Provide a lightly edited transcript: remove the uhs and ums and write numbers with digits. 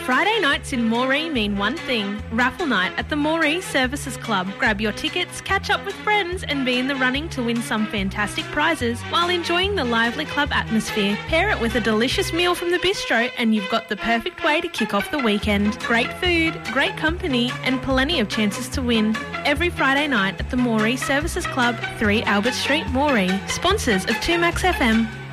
Friday nights in Moree mean one thing, raffle night at the Moree Services Club. Grab your tickets, catch up with friends and be in the running to win some fantastic prizes while enjoying the lively club atmosphere. Pair it with a delicious meal from the bistro and you've got the perfect way to kick off the weekend. Great food, great company and plenty of chances to win. Every Friday night at the Moree Services Club, 3 Albert Street, Moree. Sponsors of 2Max FM.